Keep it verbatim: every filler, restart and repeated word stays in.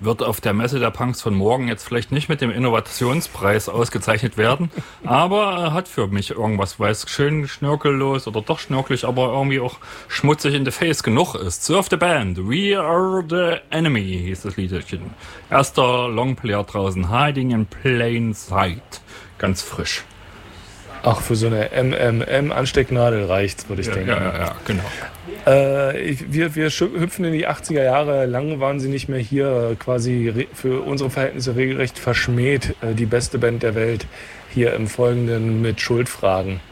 wird auf der Messe der Punks von morgen jetzt vielleicht nicht mit dem Innovationspreis ausgezeichnet werden, aber äh, hat für mich irgendwas, weil es schön schnörkellos oder doch schnörkelig, aber irgendwie auch schmutzig in the face genug ist. Surf the Band, We Are the Enemy hieß das Liedchen. Erster Longplayer draußen, Hiding in Plain Sight. Ganz frisch. Ach, für so eine M M M-Anstecknadel reicht's, würde ich Ja, denken. ja, ja, ja, genau. Äh, ich, wir, wir hüpfen in die achtziger Jahre. Lange waren sie nicht mehr hier, quasi re- für unsere Verhältnisse regelrecht verschmäht. Äh, die beste Band der Welt hier im Folgenden mit Schuldfragen.